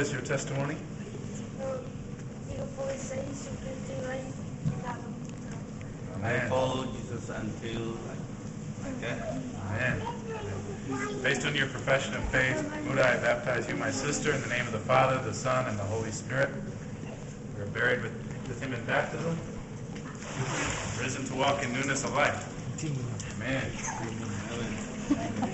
is your testimony? I follow Jesus until like that. Amen. Based on your profession of faith, Muda, I baptize you, my sister, in the name of the Father, the Son, and the Holy Spirit. We are buried with him in baptism, risen to walk in newness of life. Amen.